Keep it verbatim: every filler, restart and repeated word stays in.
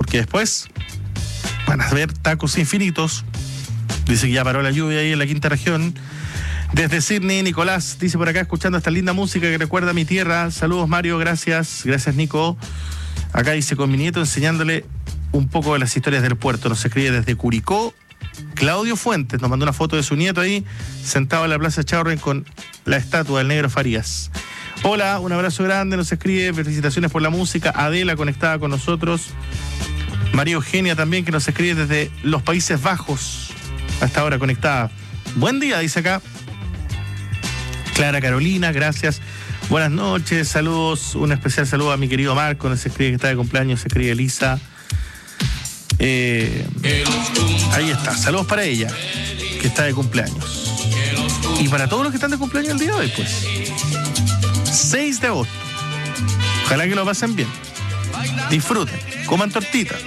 porque después van a ver tacos infinitos. Dice que ya paró la lluvia ahí en la quinta región. Desde Sydney, Nicolás dice por acá, escuchando esta linda música que recuerda a mi tierra. Saludos, Mario, gracias. Gracias, Nico. Acá dice, con mi nieto enseñándole un poco de las historias del puerto. Nos escribe desde Curicó. Claudio Fuentes nos mandó una foto de su nieto ahí, sentado en la Plaza Chaurren con la estatua del Negro Farías. Hola, un abrazo grande, nos escribe, felicitaciones por la música. Adela conectada con nosotros. María Eugenia también, que nos escribe desde los Países Bajos, hasta ahora conectada. Buen día, dice acá Clara Carolina, gracias. Buenas noches, saludos, un especial saludo a mi querido Marco, nos escribe que está de cumpleaños, se escribe Elisa. Eh, ahí está, saludos para ella, que está de cumpleaños. Y para todos los que están de cumpleaños el día de hoy, pues. seis de agosto. Ojalá que lo pasen bien. Disfruten, coman tortita.